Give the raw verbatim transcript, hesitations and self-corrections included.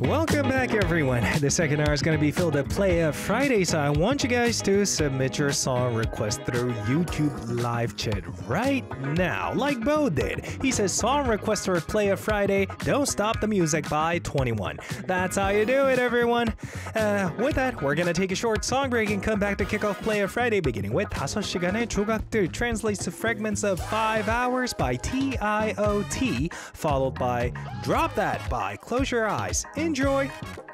Welcome back, everyone. The second hour is going to be filled with Play a Friday, so I want you guys to submit your song request through YouTube live chat right now, like Bo did. He says, song request for Play a Friday, Don't Stop the Music by twenty-one. That's how you do it, everyone. Uh, with that, we're going to take a short song break and come back to kick off Play a Friday, beginning with 다섯 시간의 조각들, translates to fragments of five hours by T I O T, followed by Drop That by Close Your Eyes. Enjoy!